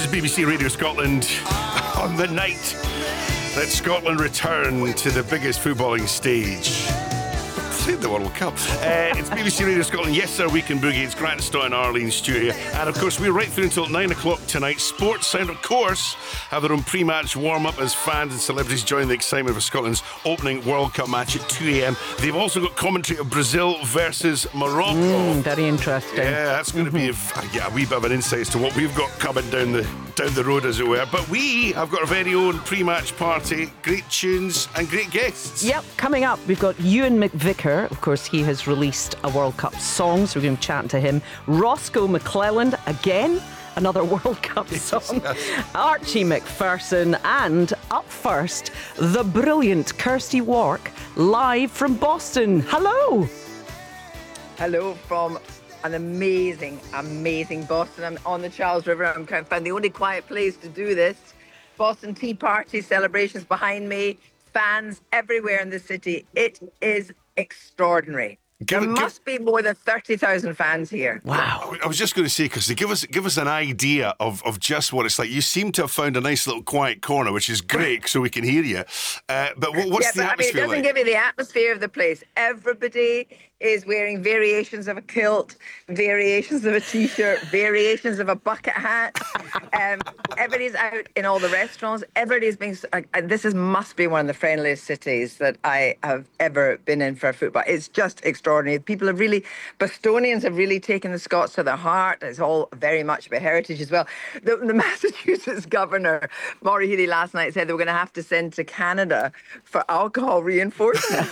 is BBC Radio Scotland on the night that Scotland return to the biggest footballing stage. The World Cup. It's BBC Radio Scotland. Yes, sir, Weekend Boogie. It's Grant Stott and Arlene Stewart here. And of course, we're right through until 9 o'clock tonight. Sports Sound, of course, have their own pre-match warm-up as fans and celebrities join the excitement for Scotland's opening World Cup match at 2 a.m. They've also got commentary of Brazil versus Morocco. Very interesting. Yeah, that's going to be a wee bit of an insight as to what we've got coming down the road, as it were. But we have got our very own pre-match party, great tunes and great guests. Yep, coming up, we've got Ewan McVicker. Of course, he has released a World Cup song, so we're going to chat to him. Roscoe McClelland, again, another World Cup song. Archie McPherson, and up first, the brilliant Kirsty Wark, live from Boston. Hello. Hello from an amazing Boston. I'm on the Charles River. I'm trying to find the only quiet place to do this. Boston Tea Party celebrations behind me. Fans everywhere in the city. It is extraordinary. There must be more than 30,000 fans here. Wow. I was just going to say, because give us an idea of just what it's like. You seem to have found a nice little quiet corner, which is great, so we can hear you. But what's the atmosphere it doesn't give you the atmosphere of the place. Everybody is wearing variations of a kilt, variations of a T-shirt, variations of a bucket hat. Everybody's out in all the restaurants. Everybody's being... must be one of the friendliest cities that I have ever been in for football. It's just extraordinary. Bostonians have really taken the Scots to their heart. It's all very much about heritage as well. The Massachusetts governor, Maura Healey, last night said they were going to have to send to Canada for alcohol reinforcement.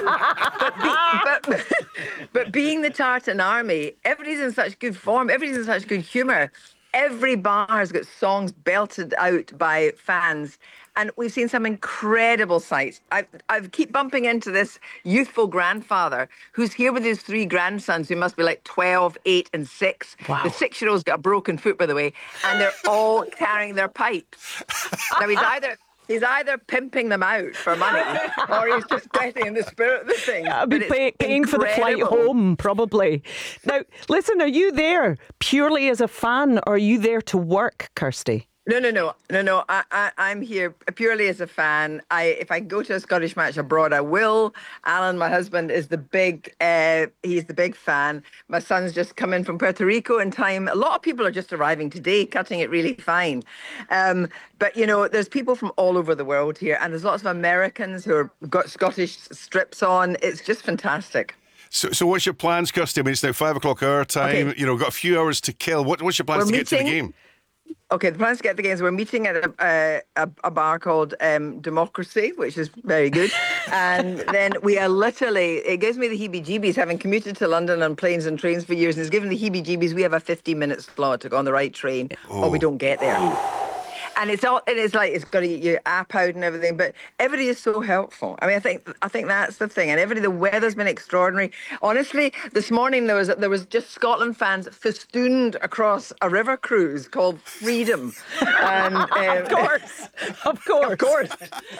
But being the Tartan Army, everybody's in such good form, everybody's in such good humour. Every bar has got songs belted out by fans. And we've seen some incredible sights. I keep bumping into this youthful grandfather who's here with his 3 grandsons who must be like 12, 8 and 6. Wow. The 6-year-old's got a broken foot, by the way, and they're all carrying their pipes. Now, he's either pimping them out for money or he's just getting in the spirit of the thing. I'll be paying for the flight home, probably. Now, listen, are you there purely as a fan or are you there to work, Kirsty? No. I'm here purely as a fan. If I go to a Scottish match abroad, I will. Alan, my husband, is he's the big fan. My son's just come in from Puerto Rico in time. A lot of people are just arriving today, cutting it really fine. But, there's people from all over the world here, and there's lots of Americans who have got Scottish strips on. It's just fantastic. So what's your plans, Kirsty? I mean, it's now 5 o'clock our time. Okay. Got a few hours to kill. What's your plans to get to the game? Okay, the plans to get the games. We're meeting at a bar called Democracy, which is very good. And then we are literally, it gives me the heebie-jeebies, having commuted to London on planes and trains for years, and it's given the heebie-jeebies. We have a 15-minute slot to go on the right train, or we don't get there. And it's got to get your app out and everything, but everybody is so helpful. I mean, I think that's the thing. And the weather's been extraordinary. Honestly, this morning there was just Scotland fans festooned across a river cruise called Freedom. And, Of course.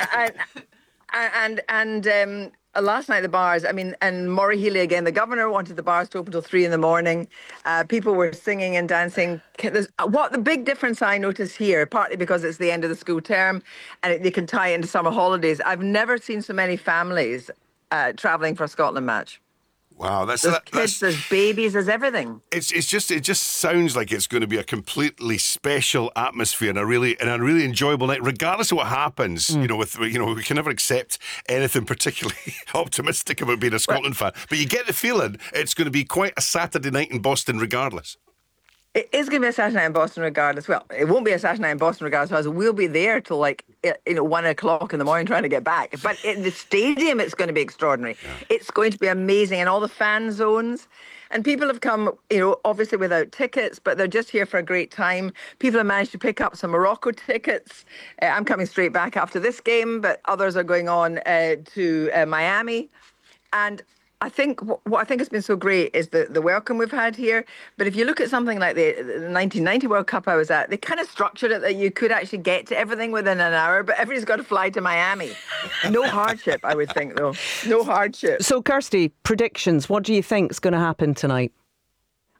And last night, the bars, and Maura Healey again, the governor wanted the bars to open till 3 a.m. People were singing and dancing. The big difference I notice here, partly because it's the end of the school term and they can tie into summer holidays, I've never seen so many families travelling for a Scotland match. Wow, there's kids, there's babies, there's everything. It just sounds like it's going to be a completely special atmosphere and a really enjoyable night, regardless of what happens. We can never accept anything particularly optimistic about being a Scotland fan, but you get the feeling it's going to be quite a Saturday night in Boston, regardless. It is going to be a Saturday night in Boston regardless. Well, it won't be a Saturday night in Boston regardless, because we'll be there till 1 o'clock in the morning trying to get back. But in the stadium, it's going to be extraordinary. Yeah. It's going to be amazing. And all the fan zones. And people have come, obviously without tickets, but they're just here for a great time. People have managed to pick up some Morocco tickets. I'm coming straight back after this game, but others are going on to Miami. And I think what I think has been so great is the welcome we've had here. But if you look at something like the 1990 World Cup I was at, they kind of structured it that you could actually get to everything within an hour, but everybody's got to fly to Miami. No hardship, I would think, though. No hardship. So, Kirsty, predictions. What do you think is going to happen tonight?